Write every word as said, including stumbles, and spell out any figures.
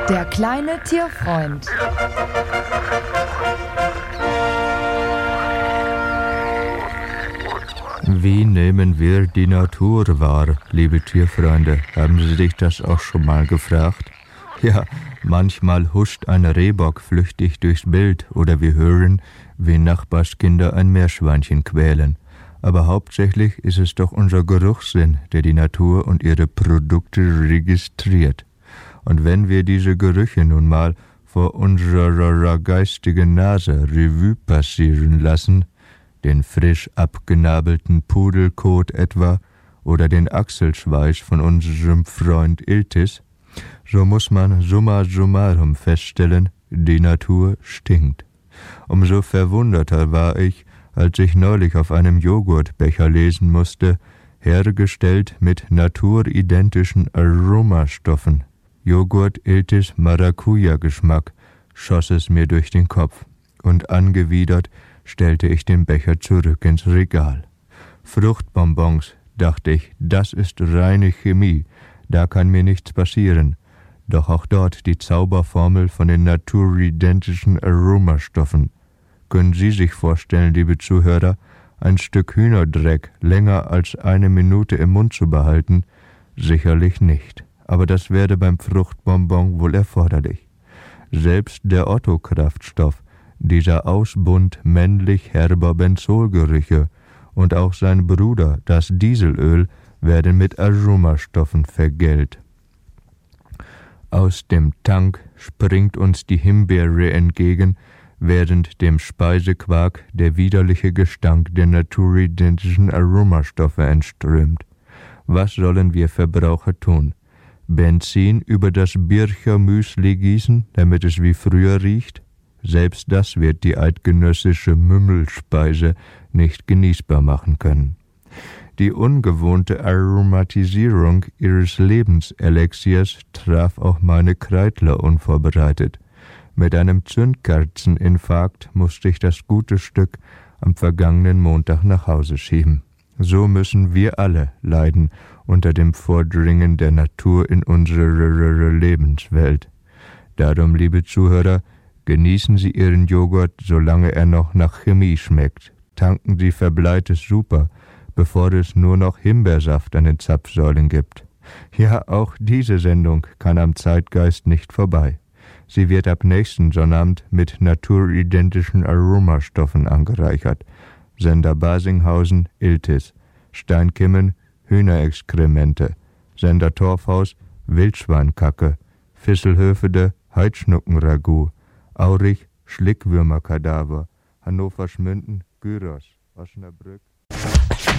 Der kleine Tierfreund. Wie nehmen wir die Natur wahr, liebe Tierfreunde? Haben Sie sich das auch schon mal gefragt? Ja, manchmal huscht ein Rehbock flüchtig durchs Bild oder wir hören, wie Nachbarskinder ein Meerschweinchen quälen. Aber hauptsächlich ist es doch unser Geruchssinn, der die Natur und ihre Produkte registriert. Und wenn wir diese Gerüche nun mal vor unserer geistigen Nase Revue passieren lassen, den frisch abgenabelten Pudelkot etwa oder den Achselschweiß von unserem Freund Iltis, so muss man summa summarum feststellen, die Natur stinkt. Umso verwunderter war ich, als ich neulich auf einem Joghurtbecher lesen musste, hergestellt mit naturidentischen Aromastoffen. Joghurt Iltis Maracuja-Geschmack, schoss es mir durch den Kopf, und angewidert stellte ich den Becher zurück ins Regal. Fruchtbonbons, dachte ich, das ist reine Chemie, da kann mir nichts passieren. Doch auch dort die Zauberformel von den naturidentischen Aromastoffen. Können Sie sich vorstellen, liebe Zuhörer, ein Stück Hühnerdreck länger als eine Minute im Mund zu behalten? Sicherlich nicht. Aber das werde beim Fruchtbonbon wohl erforderlich. Selbst der Otto-Kraftstoff, dieser Ausbund männlich herber Benzolgerüche, und auch sein Bruder, das Dieselöl, werden mit Aromastoffen vergällt. Aus dem Tank springt uns die Himbeere entgegen, während dem Speisequark der widerliche Gestank der naturidentischen Aromastoffe entströmt. Was sollen wir Verbraucher tun? Benzin über das Bircher Müsli gießen, damit es wie früher riecht? Selbst das wird die eidgenössische Mümmelspeise nicht genießbar machen können. Die ungewohnte Aromatisierung ihres Lebenselixiers traf auch meine Kreidler unvorbereitet. Mit einem Zündkerzeninfarkt musste ich das gute Stück am vergangenen Montag nach Hause schieben. So müssen wir alle leiden unter dem Vordringen der Natur in unsere Lebenswelt. Darum, liebe Zuhörer, genießen Sie Ihren Joghurt, solange er noch nach Chemie schmeckt. Tanken Sie verbleites Super, bevor es nur noch Himbeersaft an den Zapfsäulen gibt. Ja, auch diese Sendung kann am Zeitgeist nicht vorbei. Sie wird ab nächsten Sonnabend mit naturidentischen Aromastoffen angereichert. Sender Basinghausen, Iltis. Steinkimmen, Hühnerexkremente. Sender Torfhaus, Wildschweinkacke. Visselhöfede, Heidschnuckenragout. Aurich, Schlickwürmerkadaver. Hannover Schmünden, Gyros. Osnabrück.